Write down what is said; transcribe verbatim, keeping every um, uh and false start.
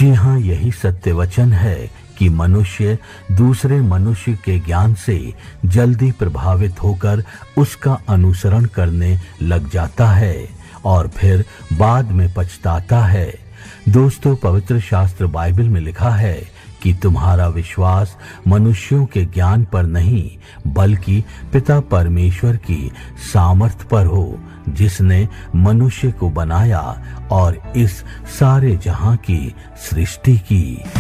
जी हाँ, यही सत्य वचन है कि मनुष्य दूसरे मनुष्य के ज्ञान से जल्दी प्रभावित होकर उसका अनुसरण करने लग जाता है और फिर बाद में पछताता है। दोस्तों, पवित्र शास्त्र बाइबल में लिखा है कि तुम्हारा विश्वास मनुष्यों के ज्ञान पर नहीं बल्कि पिता परमेश्वर की सामर्थ पर हो, जिसने मनुष्य को बनाया और इस सारे जहां की सृष्टि की।